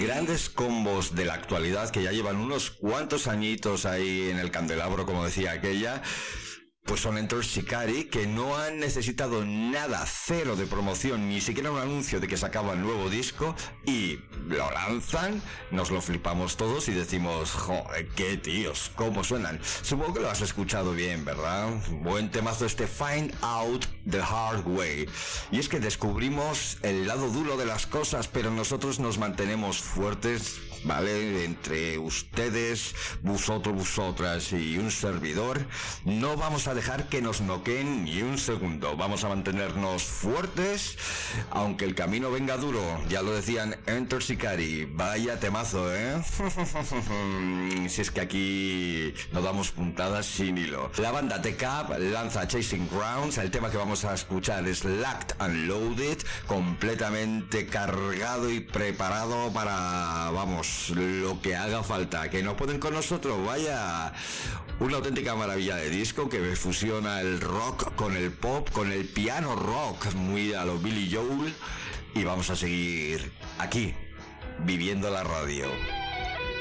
grandes combos de la actualidad que ya llevan unos cuantos añitos ahí en el candelabro, como decía aquella, pues son Enter Shikari, que no han necesitado nada, cero de promoción, ni siquiera un anuncio de que sacaban nuevo disco, y lo lanzan, nos lo flipamos todos y decimos, joder, qué tíos, cómo suenan. Supongo que lo has escuchado bien, ¿verdad? Buen temazo este Find Out the Hard Way. Y es que descubrimos el lado duro de las cosas, pero nosotros nos mantenemos fuertes, ¿vale? Entre ustedes, vosotros, vosotras y un servidor, no vamos a dejar que nos noqueen ni un segundo. Vamos a mantenernos fuertes, aunque el camino venga duro. Ya lo decían Enter Shikari. Vaya temazo, ¿eh? Si es que aquí no damos puntadas sin hilo. La banda The Cap lanza Chasing Grounds. El tema que vamos a escuchar es Locked and Loaded, completamente cargado y preparado para, vamos, lo que haga falta. Que no pueden con nosotros, vaya. Una auténtica maravilla de disco que fusiona el rock con el pop, con el piano rock, muy a lo Billy Joel. Y vamos a seguir aquí, viviendo la radio.